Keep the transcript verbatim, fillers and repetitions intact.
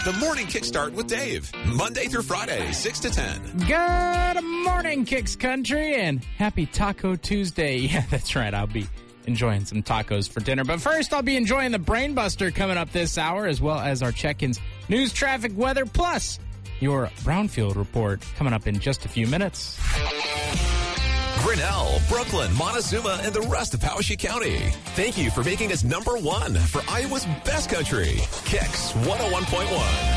The Morning Kickstart with Dave. Monday through Friday, six to ten. Good morning, Kicks Country, and happy Taco Tuesday. Yeah, that's right. I'll be enjoying some tacos for dinner. But first, I'll be enjoying the Brain Buster coming up this hour, as well as our check-ins, news, traffic, weather, plus your Brownfield report coming up in just a few minutes. Grinnell, Brooklyn, Montezuma, and the rest of Powashik County. Thank you for making us number one for Iowa's best country. Kicks one oh one point one.